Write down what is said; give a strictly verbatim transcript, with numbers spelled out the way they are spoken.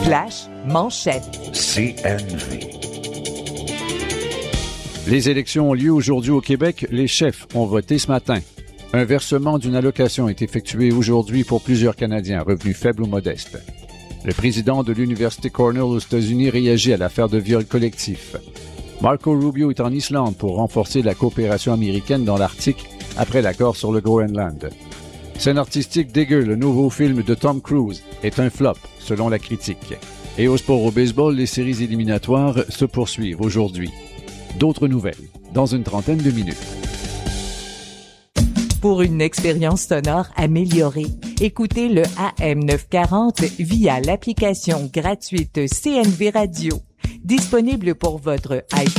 Flash manchette. C N V. Les élections ont lieu aujourd'hui au Québec. Les chefs ont voté ce matin. Un versement d'une allocation est effectué aujourd'hui pour plusieurs Canadiens, revenus faibles ou modestes. Le président de l'Université Cornell aux États-Unis réagit à l'affaire de viol collectif. Marco Rubio est en Islande pour renforcer la coopération américaine dans l'Arctique après l'accord sur le Groenland. Scène artistique Digger, le nouveau film de Tom Cruise, est un flop, selon la critique. Et au sport au baseball, les séries éliminatoires se poursuivent aujourd'hui. D'autres nouvelles, dans une trentaine de minutes. Pour une expérience sonore améliorée, écoutez le A M neuf cent quarante via l'application gratuite C N V Radio, disponible pour votre iPhone.